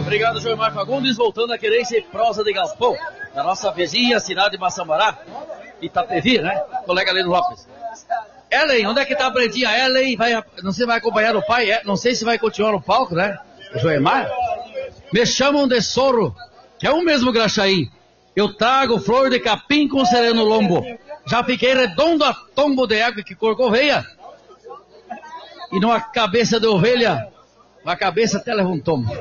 Obrigado, Joemar Fagundes. Voltando a querência e prosa de Galpão, da nossa vizinha cidade de Maçambará, Itapevi, né? Colega Leno Lopes. Ellen, onde é que tá a Bredinha? Ellen, não sei se vai acompanhar o pai, não sei se vai continuar no palco, né? O Joemar. Me chamam de Sorro, que é o mesmo Graxaí. Eu trago flor de capim com sereno lombo. Já fiquei redondo a tombo de água que cor correia. E numa cabeça de ovelha, uma cabeça até leva um tombo.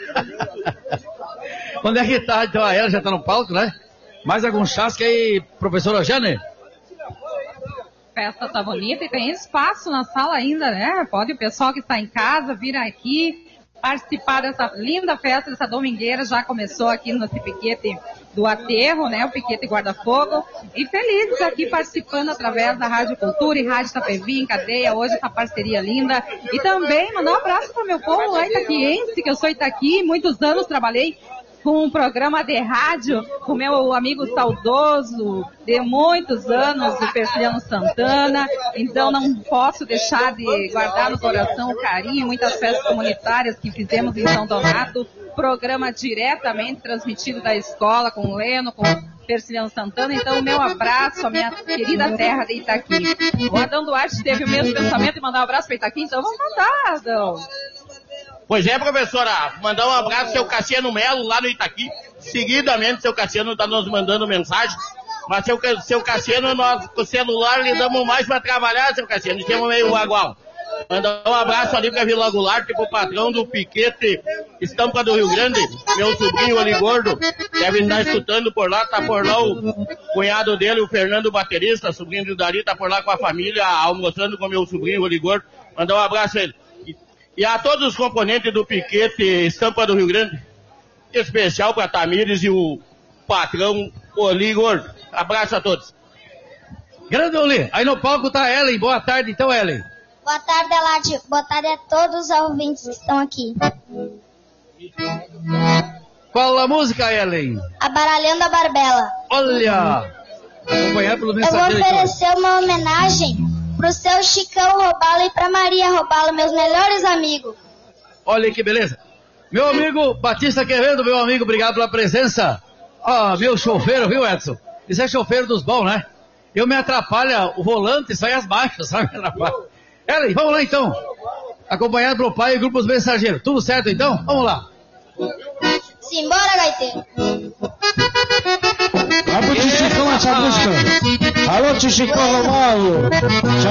Onde é que tá? Então ela já tá no palco, né? Mais algum chasque aí, professora Jane? A festa tá bonita e tem espaço na sala ainda, né? Pode o pessoal que está em casa vir aqui participar dessa linda festa, dessa domingueira. Já começou aqui no piquete do Aterro, né? O piquete Guarda-Fogo. E felizes aqui participando através da Rádio Cultura e Rádio Itapevi em cadeia. Hoje essa parceria linda. E também mandar um abraço para o meu povo lá itaquiense, que eu sou Itaqui. Muitos anos trabalhei com um programa de rádio com meu amigo saudoso de muitos anos, o Persiliano Santana. Então não posso deixar de guardar no coração o carinho, muitas festas comunitárias que fizemos em São Donato, programa diretamente transmitido da escola com o Leno, com o Persiliano Santana. Então o meu abraço à minha querida terra de Itaqui. O Adão Duarte teve o mesmo pensamento de mandar um abraço para Itaqui, então vamos mandar, Adão. Pois é, professora, mandar um abraço ao seu Cassiano Melo lá no Itaqui. Seguidamente, seu Cassiano está nos mandando mensagem. Mas seu Cassiano, nós com o celular lhe damos mais para trabalhar, seu Cassiano. Estamos meio bagual. Mandar um abraço ali para Vila Goulart, pro patrão do piquete Estampa do Rio Grande, meu sobrinho ali gordo. Deve estar escutando por lá, tá por lá o cunhado dele, o Fernando baterista, sobrinho do Dari, tá por lá com a família, almoçando com meu sobrinho ali gordo. Mandar um abraço a ele. E a todos os componentes do piquete Estampa do Rio Grande, especial para Tamires e o patrão Oli Gordo. Abraço a todos. Grande Oli, aí no palco tá a Ellen. Boa tarde então, Ellen. Boa tarde, Elade. Boa tarde a todos os ouvintes que estão aqui. Qual a música, Ellen? Abaralhando a Barbela. Olha! Acompanhar pelo mensageiro. Eu vou oferecer uma homenagem pro seu Chicão Robalo e pra Maria Robalo, meus melhores amigos. Olha que beleza. Meu amigo Batista Quevedo, meu amigo, obrigado pela presença. Ah, meu chofero, viu, Edson? Isso é chofero dos bons, né? Eu me atrapalha o volante, sai as marchas, sabe? Ellen, vamos lá então. Acompanhado pelo pai e grupos mensageiros. Tudo certo então? Vamos lá. Simbora, gaiteiro. Vai pro Tichicão essa música. Alô, Tichicão Romalo.